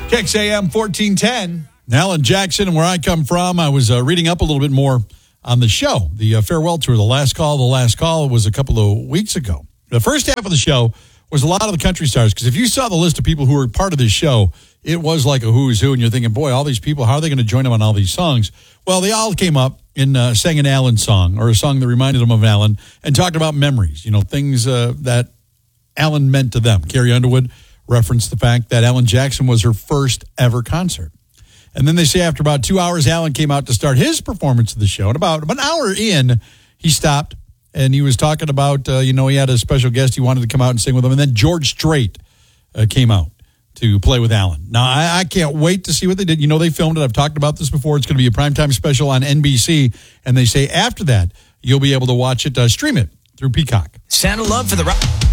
Kicks AM 1410. Alan Jackson, and where I come from, I was reading up a little bit more on the show, the farewell tour, The Last Call. The Last Call was a couple of weeks ago. The first half of the show was a lot of the country stars, because if you saw the list of people who were part of this show, it was like a who's who, and you're thinking, boy, all these people, how are they going to join them on all these songs? Well, they all came up and sang an Alan song, or a song that reminded them of Alan, and talked about memories, things that Alan meant to them. Carrie Underwood referenced the fact that Alan Jackson was her first ever concert. And then they say after about 2 hours, Alan came out to start his performance of the show. And about an hour in, he stopped, and he was talking about, he had a special guest he wanted to come out and sing with him. And then George Strait came out to play with Alan. Now, I can't wait to see what they did. They filmed it. I've talked about this before. It's going to be a primetime special on NBC. And they say after that, you'll be able to watch it, stream it through Peacock. Santa love for the rock.